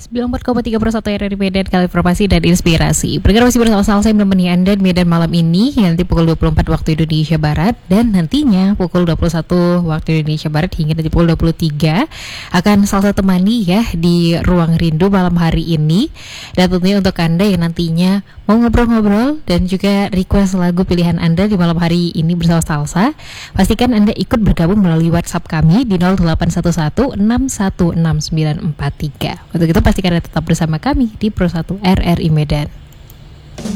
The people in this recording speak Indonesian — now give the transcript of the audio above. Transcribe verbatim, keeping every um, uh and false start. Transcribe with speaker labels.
Speaker 1: sembilan puluh empat koma tiga Pro satu R R I Medan, kali informasi dan inspirasi. Program masih bersama saya menemani Anda di Medan malam ini, nanti pukul dua puluh empat waktu Indonesia Barat, dan nantinya pukul dua puluh satu waktu Indonesia Barat hingga nanti pukul dua puluh tiga akan Salsa temani ya di Ruang Rindu malam hari ini. Dan tentunya untuk Anda yang nantinya mau ngobrol-ngobrol dan juga request lagu pilihan Anda di malam hari ini bersama Salsa, pastikan Anda ikut bergabung melalui WhatsApp kami di nol delapan satu satu enam satu enam sembilan empat tiga. Untuk itu pastikan Anda tetap bersama kami di Pro satu R R I Medan.